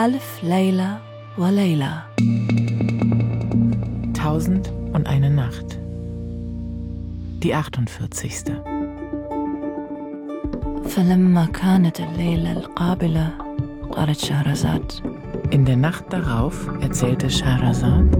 ألف ليلة وليلة. 1001 Nacht. Die 48. فلما كانت الليلة القابلة قالت شهرزاد. In der Nacht darauf erzählte Scheherazad: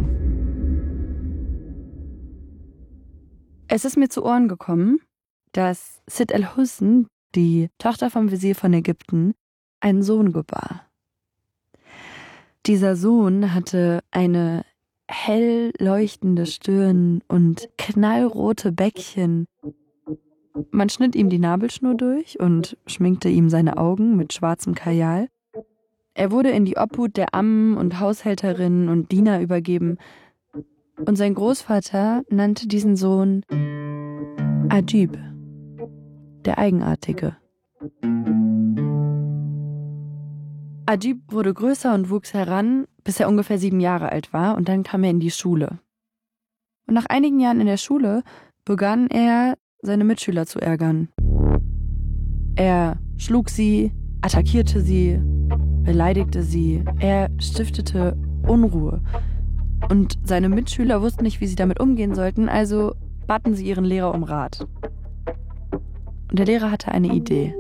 Es ist mir zu Ohren gekommen, dass Sid al-Husn, die Tochter vom Wesir von Ägypten, einen Sohn gebar. Dieser Sohn hatte eine hell leuchtende Stirn und knallrote Bäckchen. Man schnitt ihm die Nabelschnur durch und schminkte ihm seine Augen mit schwarzem Kajal. Er wurde in die Obhut der Ammen und Haushälterinnen und Diener übergeben. Und sein Großvater nannte diesen Sohn Ajib, der Eigenartige. Ajib wurde größer und wuchs heran, bis er ungefähr 7 Jahre alt war, und dann kam er in die Schule. Und nach einigen Jahren in der Schule begann er, seine Mitschüler zu ärgern. Er schlug sie, attackierte sie, beleidigte sie, er stiftete Unruhe. Und seine Mitschüler wussten nicht, wie sie damit umgehen sollten, also baten sie ihren Lehrer um Rat. Und der Lehrer hatte eine Idee.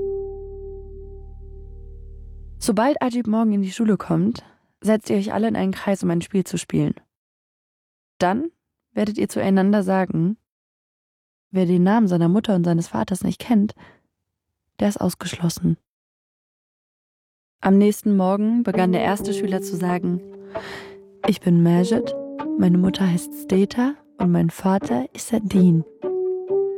Sobald Ajib morgen in die Schule kommt, setzt ihr euch alle in einen Kreis, um ein Spiel zu spielen. Dann werdet ihr zueinander sagen: Wer den Namen seiner Mutter und seines Vaters nicht kennt, der ist ausgeschlossen. Am nächsten Morgen begann der erste Schüler zu sagen: Ich bin Majid, meine Mutter heißt Steta und mein Vater ist Sadin.